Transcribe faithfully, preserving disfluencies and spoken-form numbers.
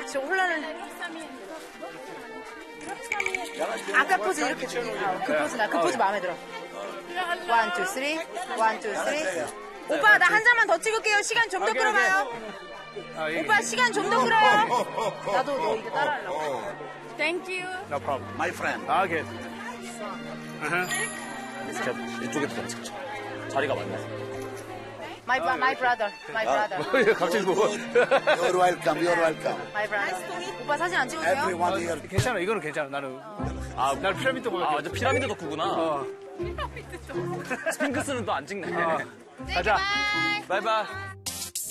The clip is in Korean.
저 혼란을. 아까 포즈 이렇게 주 아, 그 포즈 나 그 포즈 마음에 들어. 원, 투, 쓰리. 원, 투, 쓰리. 오빠 나 한 잔만 더 찍을게요. 시간 좀 더 끌어봐요. 오빠 시간 좀 더 끌어요. 나도 너 이거 따라하려고. Thank you. No problem. My friend. 아, 오케이. 진짜 이쪽에 들어가자. 자리가 많네. My, my brother. My brother. 갑자기 뭐. You're welcome. You're welcome. My brother. 오빠 사진 안 찍으세요? Everyone here. 괜찮아, 이거는 괜찮아. 나는. 아, 나는 피라미드 보면. 아, 완전 피라미드 덕후구나. 어. 스핑크스는 또 안 찍네. 어. 가자. 바이바이.